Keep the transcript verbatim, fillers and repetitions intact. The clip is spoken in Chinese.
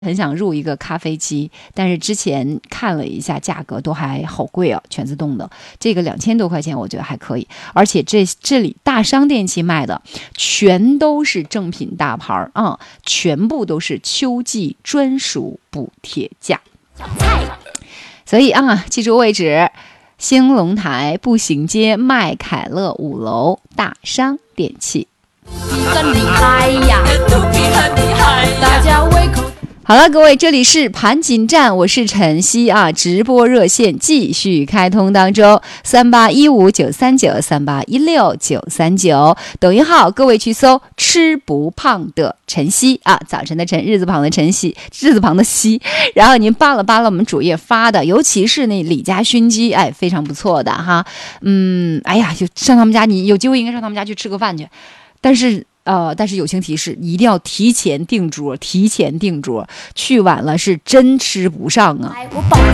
很想入一个咖啡机，但是之前看了一下价格都还好贵啊，全自动的这个两千多块钱我觉得还可以，而且这这里大商电器卖的全都是正品大牌啊、嗯，全部都是秋季专属补贴价。所以啊，记住位置：兴隆台步行街麦凯乐五楼大商电器。 真厉害呀，很厉害呀，大家胃口。 好了，各位，这里是盘锦站，我是晨曦啊，直播热线继续开通当中，三八一五九三九三八一六九三九，抖音号各位去搜吃不胖的晨曦啊，早晨的晨，日字旁的晨曦，日字旁的曦，然后您扒了扒了我们主页发的，尤其是那李家熏鸡，哎，非常不错的哈，嗯，哎呀，就上他们家，你有机会应该上他们家去吃个饭去，但是。呃，但是友情提示，一定要提前订桌，提前订桌，去晚了是真吃不上啊。